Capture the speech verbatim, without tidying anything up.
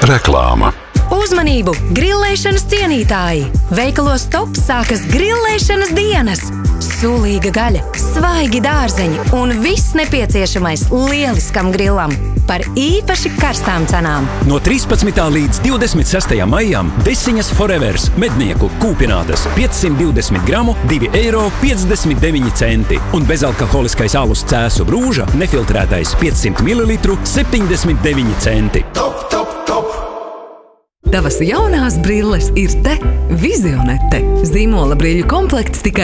Reklāma. Uzmanību! Grillēšanas cienītāji! Veikalos Top sākas grillēšanas dienas! Sulīga gaļa, svaigi dārzeņi un viss nepieciešamais lieliskam grillam par īpaši karstām cenām. No trīspadsmitā līdz divdesmit sestajam maijam Desiņas Forevers mednieku kūpinātas piecsimt divdesmit gramu divi eiro piecdesmit deviņi centi un bezalkoholiskais alus Cēsu Brūža nefiltrētais piecsimt mililitru septiņdesmit deviņi centi. Top, top, top! Tavas jaunās brilles ir te, Vizionete. Zīmola brīļu komplekts tikai